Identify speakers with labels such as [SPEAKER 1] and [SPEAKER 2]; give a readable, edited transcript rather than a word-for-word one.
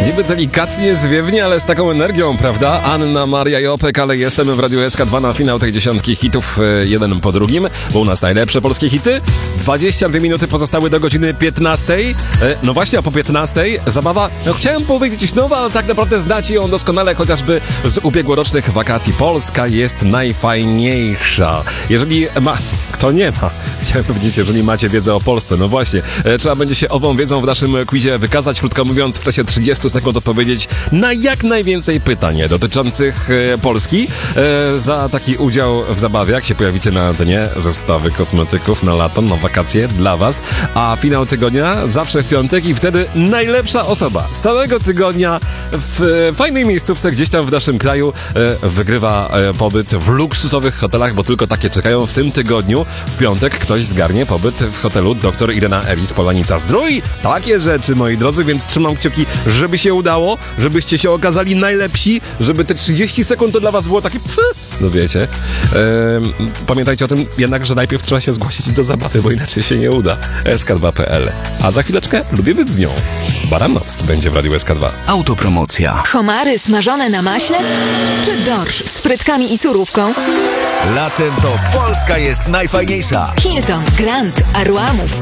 [SPEAKER 1] Niby delikatnie, zwiewnie, ale z taką energią, prawda? Anna Maria Jopek, ale jestem w Radiu SK2 na finał tej dziesiątki hitów, jeden po drugim, bo u nas najlepsze polskie hity. 22 minuty pozostały do godziny 15. No właśnie, a po 15 zabawa, no chciałem powiedzieć nowa, ale tak naprawdę znacie ją doskonale, chociażby z ubiegłorocznych wakacji. Polska jest najfajniejsza. Jeżeli ma... Kto nie ma? Chciałem powiedzieć, jeżeli macie wiedzę o Polsce. No właśnie, trzeba będzie się ową wiedzą w naszym quizie wykazać, krótko mówiąc, w czasie 30 sekund odpowiedzieć na jak najwięcej pytań dotyczących Polski. Za taki udział w zabawie, jak się pojawicie na antenie, zestawy kosmetyków na lato, na wakacje dla was. A finał tygodnia zawsze w piątek i wtedy najlepsza osoba z całego tygodnia w fajnej miejscówce gdzieś tam w naszym kraju wygrywa pobyt w luksusowych hotelach, bo tylko takie czekają w tym tygodniu. W piątek ktoś zgarnie pobyt w hotelu Dr. Irena Elis Polanica Zdrój. Takie rzeczy, moi drodzy, więc trzymam kciuki, żeby się udało, żebyście się okazali najlepsi, żeby te 30 sekund to dla was było takie... No wiecie. Pamiętajcie o tym jednak, że najpierw trzeba się zgłosić do zabawy, bo inaczej się nie uda. SK2.pl. A za chwileczkę lubię być z nią. Baranowski będzie w Radiu SK2.
[SPEAKER 2] Autopromocja.
[SPEAKER 3] Homary smażone na maśle? Czy dorsz z frytkami i surówką?
[SPEAKER 2] Latem to Polska jest najfajniejsza.
[SPEAKER 3] Hilton, Grand, Arłamów,